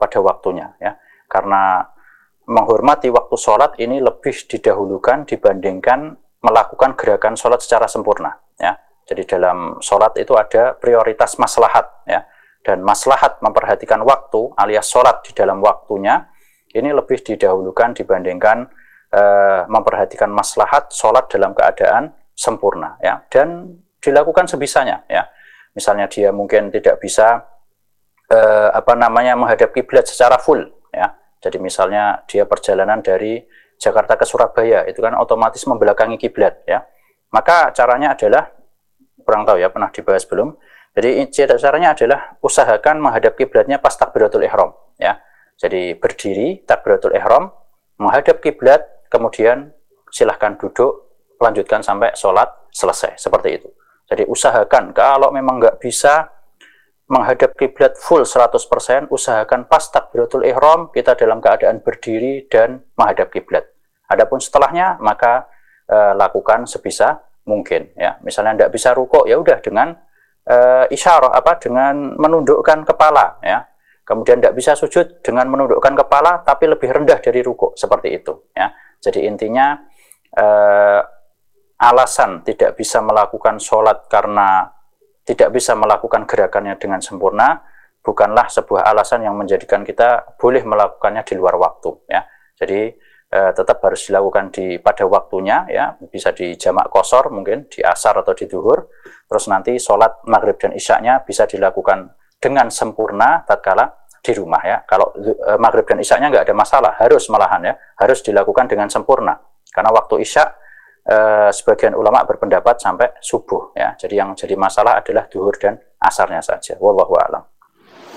pada waktunya ya. Karena menghormati waktu sholat ini lebih didahulukan dibandingkan melakukan gerakan sholat secara sempurna ya. Jadi dalam sholat itu ada prioritas maslahat ya. Dan maslahat memperhatikan waktu alias sholat di dalam waktunya ini lebih didahulukan dibandingkan memperhatikan maslahat sholat dalam keadaan sempurna ya. Dan dilakukan sebisanya ya. Misalnya dia mungkin tidak bisa menghadap kiblat secara full ya. Jadi misalnya dia perjalanan dari Jakarta ke Surabaya itu kan otomatis membelakangi kiblat ya. Maka caranya adalah, kurang tahu ya pernah dibahas belum. Jadi caranya adalah usahakan menghadap kiblatnya pas takbiratul ihram ya. Jadi berdiri takbiratul ihram, menghadap kiblat, kemudian silahkan duduk, lanjutkan sampai sholat selesai seperti itu. Jadi usahakan kalau memang nggak bisa menghadap kiblat full 100%, usahakan pas takbiratul ihram kita dalam keadaan berdiri dan menghadap kiblat. Adapun setelahnya maka lakukan sebisa mungkin ya. Misalnya tidak bisa rukuk ya udah dengan isyarah dengan menundukkan kepala ya. Kemudian tidak bisa sujud dengan menundukkan kepala tapi lebih rendah dari rukuk seperti itu ya. Jadi intinya alasan tidak bisa melakukan sholat karena tidak bisa melakukan gerakannya dengan sempurna bukanlah sebuah alasan yang menjadikan kita boleh melakukannya di luar waktu ya. Jadi tetap harus dilakukan pada waktunya ya, bisa di jamak qashar mungkin di asar atau di duhur. Terus nanti sholat maghrib dan isyaknya bisa dilakukan dengan sempurna tatkala di rumah ya. Kalau maghrib dan isyaknya nggak ada masalah, harus malahan ya, harus dilakukan dengan sempurna. Karena waktu isyak sebagian ulama berpendapat sampai subuh ya. Jadi yang jadi masalah adalah duhur dan asarnya saja. Wallahu a'lam.